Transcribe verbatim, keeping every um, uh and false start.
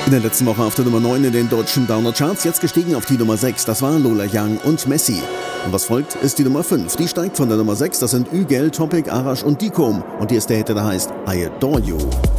In der letzten Woche auf der Nummer neun in den deutschen Downer-Charts, jetzt gestiegen auf die Nummer sechs, das war Lola Young und Messi. Und was folgt, ist die Nummer fünf, die steigt von der Nummer sechs, das sind Ügel, Topic, Arash und Dicom. Und hier ist der Hit, der heißt I Adore You.